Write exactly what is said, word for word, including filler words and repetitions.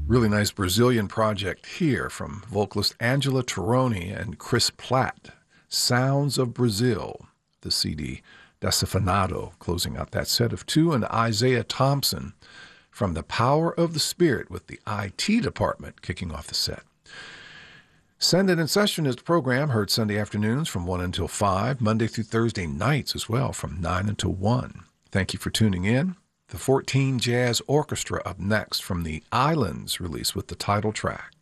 Really nice Brazilian project here from vocalist Angela Toroni and Chris Platt. Sounds of Brazil, the C D. Desafinado, closing out that set of two, and Isaiah Thompson from The Power of the Spirit with the I T department kicking off the set. Send It in Session is the program, heard Sunday afternoons from one until five, Monday through Thursday nights as well from nine until one. Thank you for tuning in. The fourteen Jazz Orchestra up next from the Islands release with the title track.